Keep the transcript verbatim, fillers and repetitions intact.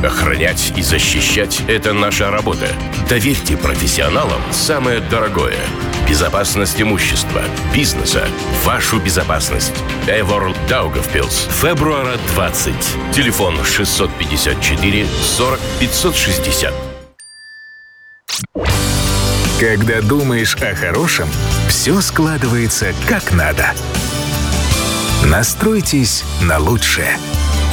Охранять и защищать – это наша работа. Доверьте профессионалам самое дорогое – безопасность имущества, бизнеса, вашу безопасность. Эворл Даугавпилс. Фебруара двадцать. Телефон шестьсот пятьдесят четыре сорок пятьсот шестьдесят. Когда думаешь о хорошем, все складывается как надо. Настройтесь на лучшее.